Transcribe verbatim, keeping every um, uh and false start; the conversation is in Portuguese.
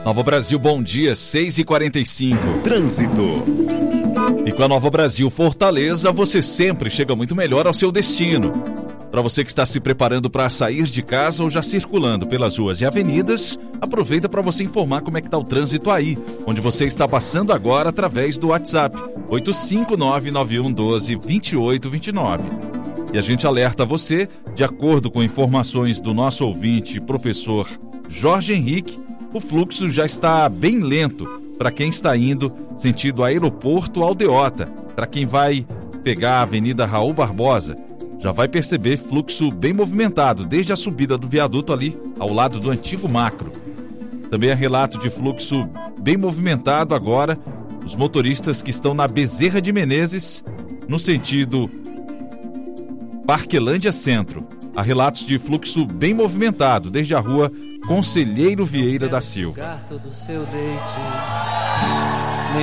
Nova Brasil, bom dia, seis e quarenta e cinco. Trânsito. E com a Nova Brasil Fortaleza, você sempre chega muito melhor ao seu destino. Para você que está se preparando para sair de casa ou já circulando pelas ruas e avenidas, aproveita para você informar como é que está o trânsito aí, onde você está passando agora através do WhatsApp oito cinco nove nove um um dois dois oito dois nove. E a gente alerta você, de acordo com informações do nosso ouvinte, professor Jorge Henrique, o fluxo já está bem lento para quem está indo sentido aeroporto Aldeota. Para quem vai pegar a Avenida Raul Barbosa, já vai perceber fluxo bem movimentado desde a subida do viaduto ali ao lado do antigo Macro. Também há relato de fluxo bem movimentado agora, os motoristas que estão na Bezerra de Menezes, no sentido Parquelândia Centro. Há relatos de fluxo bem movimentado desde a rua Conselheiro Vieira da Silva.